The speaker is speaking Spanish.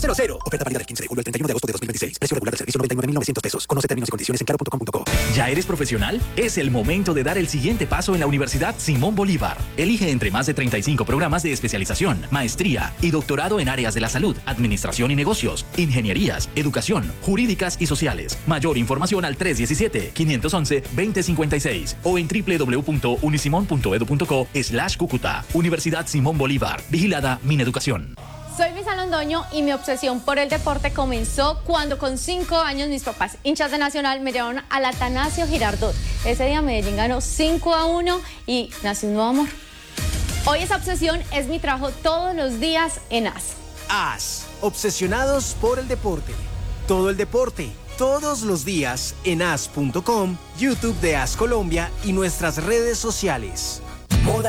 Oferta válida del 15 de julio al 31 de agosto de 2026. Precio regular del servicio 99.900 pesos. Conoce términos y condiciones en claro.com.co. ¿Ya eres profesional? Es el momento de dar el siguiente paso en la Universidad Simón Bolívar. Elige entre más de 35 programas de especialización, maestría y doctorado en áreas de la salud, administración y negocios, ingenierías, educación, jurídicas y sociales. Mayor información al 317-511-2056 o en www.unisimon.edu.co/Cúcuta. Universidad Simón Bolívar. Vigilada Mineducación. Soy Luisa Londoño y mi obsesión por el deporte comenzó cuando con 5 años mis papás, hinchas de Nacional, me llevaron al Atanasio Girardot. Ese día Medellín ganó 5-1 y nació un nuevo amor. Hoy esa obsesión es mi trabajo todos los días en AS. AS, obsesionados por el deporte. Todo el deporte, todos los días en as.com, YouTube de AS Colombia y nuestras redes sociales.